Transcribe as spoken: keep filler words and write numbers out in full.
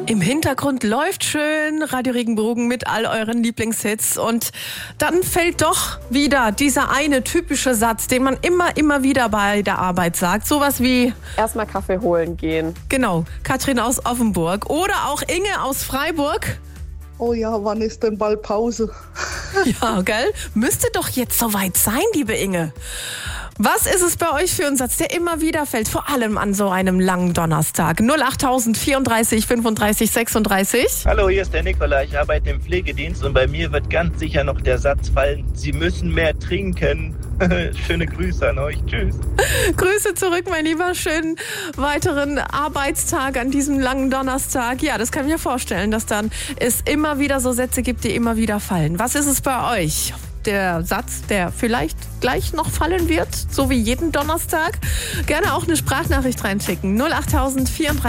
Im Hintergrund läuft schön Radio Regenbogen mit all euren Lieblingshits und dann fällt doch wieder dieser eine typische Satz, den man immer, immer wieder bei der Arbeit sagt. Sowas wie... Erstmal Kaffee holen gehen. Genau, Katrin aus Offenburg oder auch Inge aus Freiburg. Oh ja, wann ist denn bald Pause? Ja, gell? Müsste doch jetzt soweit sein, liebe Inge. Was ist es bei euch für ein Satz, der immer wieder fällt, vor allem an so einem langen Donnerstag? null acht vierunddreißig fünfunddreißig sechsunddreißig. Hallo, hier ist der Nikola, ich arbeite im Pflegedienst und bei mir wird ganz sicher noch der Satz fallen, Sie müssen mehr trinken. Schöne Grüße an euch, tschüss. Grüße zurück, mein Lieber, schönen weiteren Arbeitstag an diesem langen Donnerstag. Ja, das kann ich mir vorstellen, dass dann es immer wieder so Sätze gibt, die immer wieder fallen. Was ist es bei euch? Der Satz, der vielleicht gleich noch fallen wird, so wie jeden Donnerstag. Gerne auch eine Sprachnachricht reinschicken. null acht vierunddreißig